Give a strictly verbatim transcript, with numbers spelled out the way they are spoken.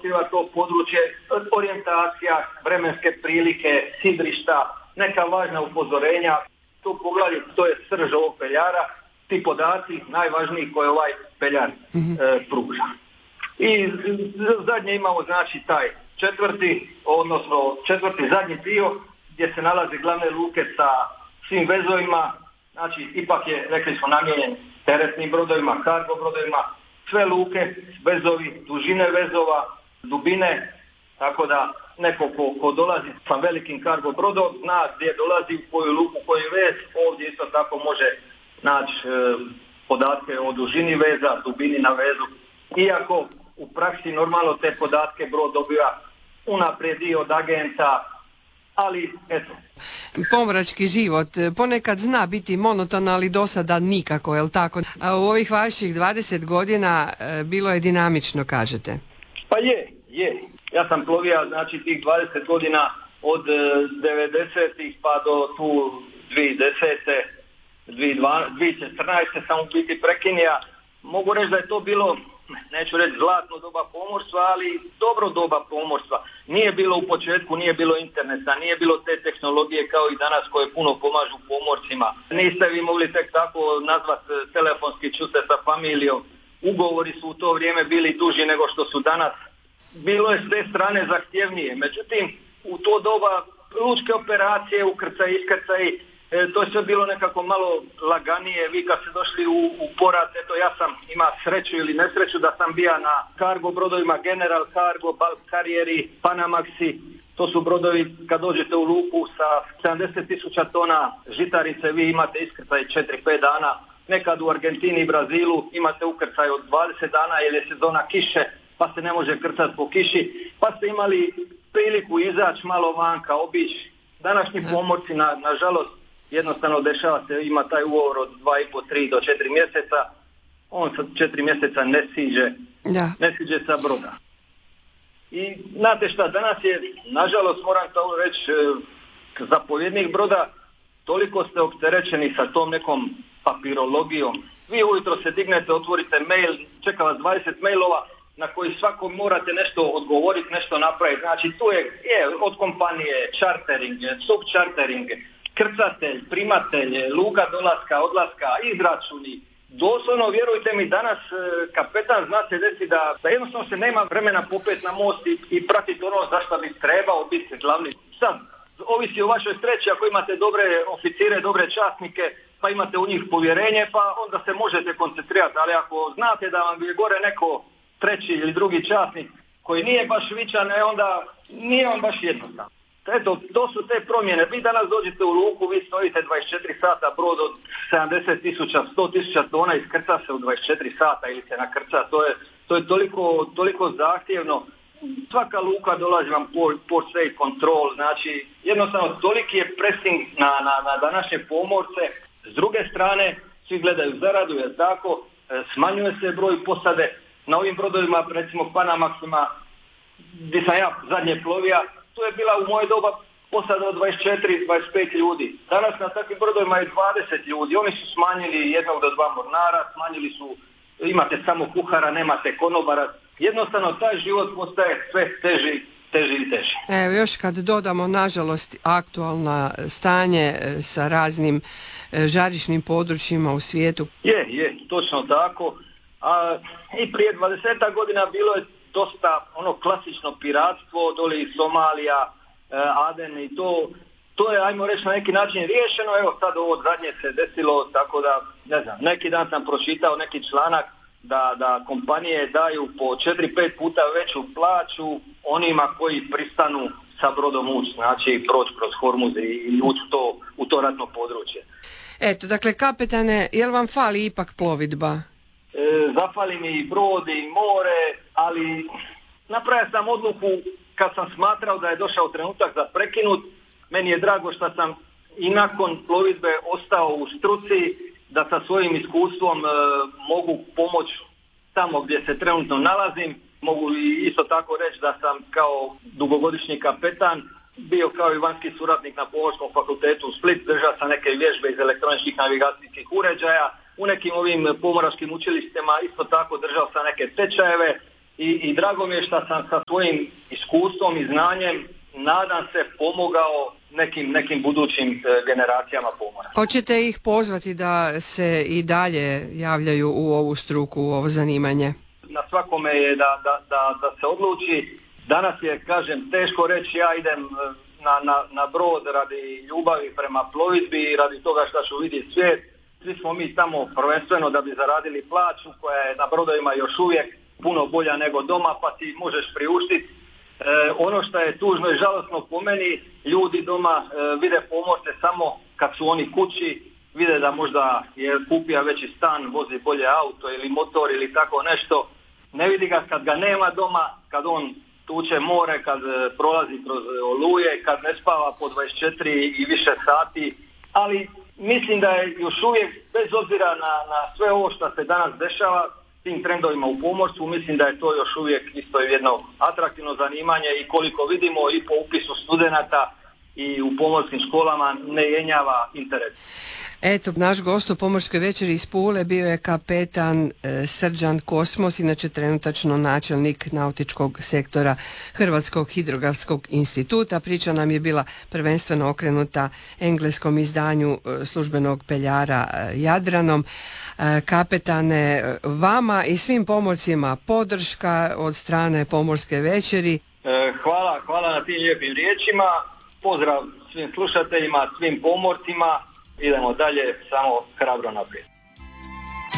pokriva to područje, orijentacija, vremenske prilike, sidrišta, neka važna upozorenja. To poglavlje, to je srž ovog peljara, ti podaci najvažniji koje ovaj peljar mm-hmm. e, pruža. I zadnje imamo znači taj četvrti, odnosno četvrti zadnji dio gdje se nalaze glavne luke sa svim vezovima, znači ipak je, rekli smo, namijenjen teretnim brodovima, kargo brodovima, sve luke, vezovi, dužine vezova, dubine, tako da neko ko, ko dolazi sa velikim kargo brodom zna gdje dolazi, u koju luku, u koju vez, ovdje isto tako može naći e, podatke o dužini veza, dubini na vezu, iako u praksi normalno te podatke brod dobiva unaprijed i od agenta, ali eto. Pomorački život ponekad zna biti monoton, ali do sada nikako, jel tako? A u ovih vaših dvadeset godina e, bilo je dinamično, kažete? Pa je, je. Ja sam plovio, znači, tih dvadeset godina od e, devedesetih pa do tu dvije tisuće desete. dvije tisuće četrnaeste sam u biti prekinija. Mogu reći da je to bilo, neću reći zlatno doba pomorstva, ali dobro doba pomorstva. Nije bilo u početku, nije bilo interneta, nije bilo te tehnologije kao i danas koje puno pomažu pomorcima. Niste vi mogli tek tako nazvat telefonski, čute sa familijom. Ugovori su u to vrijeme bili duži nego što su danas. Bilo je s te strane zahtjevnije. Međutim, u to doba lučke operacije, ukrcaj, iskrcaj, E, to je sve bilo nekako malo laganije. Vi kad ste došli u, u porat, eto ja sam ima sreću ili nesreću da sam bio na kargo brodovima General Cargo, Bulk Carrieri, Panamaxi. To su brodovi kad dođete u luku sa sedamdeset tisuća tona žitarice, vi imate iskrcaj četiri pet dana. Nekad u Argentini i Brazilu imate ukrcaj od dvadeset dana jer je sezona kiše, pa se ne može krcati po kiši. Pa ste imali priliku izaći malo vanka, obići. Današnji pomorci, na, nažalost, jednostavno dešava se, ima taj ugovor od dva i pol, tri do četiri mjeseca, on sa četiri mjeseca ne siđe, da. ne siđe sa broda. I znate šta, danas je, nažalost moram to reći, zapovjednik broda, toliko ste opterećeni sa tom nekom papirologijom. Vi ujutro se dignete, otvorite mail, čeka vas dvadeset mailova na koji svakom morate nešto odgovoriti, nešto napraviti. Znači tu je, je od kompanije, chartering, subchartering, krcatelj, primatelj, luka dolaska, odlaska, izračuni. Doslovno, vjerujte mi, danas kapetan zna se desi da, da jednostavno se nema vremena popet na most i, i pratiti ono za što bi trebao biti glavni. Sad, ovisi o vašoj sreći, ako imate dobre oficire, dobre časnike, pa imate u njih povjerenje, pa onda se možete koncentrirati. Ali ako znate da vam je gore neko treći ili drugi časnik koji nije baš vičan, onda nije vam baš jednostavno. Eto, to su te promjene. Vi danas dođete u luku, vi stojite dvadeset četiri sata, brod od sedamdeset tisuća, sto tisuća tona iskrca se u dvadeset četiri sata ili se nakrca. To je, to je toliko, toliko zahtjevno. Svaka luka dolazi vam port safe control, znači jednostavno toliki je pressing na, na, na današnje pomorce. S druge strane, svi gledaju zaradu, jer tako, smanjuje se broj posade. Na ovim brodovima, recimo Panamaxima, gdje sam ja zadnje plovija, to je bila u moje doba posada od dvadeset četiri dvadeset pet ljudi. Danas na takvim brodovima je dvadeset ljudi. Oni su smanjili jednog do dva mornara, smanjili su, imate samo kuhara, nemate konobara. Jednostavno taj život postaje sve teži, teži i teži. Evo još kad dodamo nažalost aktualno stanje sa raznim žarišnim područjima u svijetu. Je, je, točno tako. A, i prije dvadeset godina bilo je dosta ono klasično piratstvo, dole i Somalija, e, Aden i to, to je, ajmo reći, na neki način riješeno. Evo sad ovo zadnje se desilo, tako da, ne znam, neki dan sam pročitao neki članak da, da kompanije daju po četiri pet puta veću plaću onima koji pristanu sa brodom ući, znači proći kroz Hormuz i ući u to, u to ratno područje. Eto, dakle, kapetane, jel vam fali ipak plovidba? E, zafali mi i brod i more, ali napravio sam odluku kad sam smatrao da je došao trenutak za prekinut. Meni je drago što sam i nakon plovidbe ostao u struci, da sa svojim iskustvom e, mogu pomoći tamo gdje se trenutno nalazim. Mogu isto tako reći da sam kao dugogodišnji kapetan bio kao i vanjski suradnik na Pomorskom fakultetu u Split, držao sam neke vježbe iz elektroničkih navigacijskih uređaja. U nekim ovim pomoračkim učilištima isto tako držao sam neke tečajeve. i, i drago mi je što sam sa svojim iskustvom i znanjem, nadam se, pomogao nekim, nekim budućim e, generacijama pomoraca. Hoćete ih pozvati da se i dalje javljaju u ovu struku, u ovo zanimanje? Na svakome je da, da, da, da se odluči. Danas je, kažem, teško reći ja idem na, na, na brod radi ljubavi prema plovidbi i radi toga što ću vidjeti svijet. Svi smo mi tamo prvenstveno da bi zaradili plaću koja je na brodovima još uvijek puno bolja nego doma, pa ti možeš priuštiti. E, ono što je tužno i žalosno po meni, ljudi doma e, vide pomorce samo kad su oni kući, vide da možda je kupio veći stan, vozi bolje auto ili motor ili tako nešto. Ne vidi ga kad ga nema doma, kad on tuče more, kad e, prolazi kroz oluje, kad ne spava po dvadeset četiri i više sati. Ali mislim da je još uvijek, bez obzira na, na sve ovo što se danas dešava, tim trendovima u pomorstvu, mislim da je to još uvijek isto jedno atraktivno zanimanje i koliko vidimo i po upisu studenata i u pomorskim školama ne jenjava interes. Eto, naš gost u Pomorskoj večeri iz Pule bio je kapetan e, Srđan Kosmos, inače trenutačno načelnik nautičkog sektora Hrvatskog hidrografskog instituta. Priča nam je bila prvenstveno okrenuta engleskom izdanju e, službenog peljara e, Jadranom. E, kapetane, vama i svim pomorcima podrška od strane Pomorske večeri. E, hvala, hvala na tim lijepim riječima. Pozdrav svim slušateljima, svim pomorcima. Idemo dalje, samo hrabro naprijed.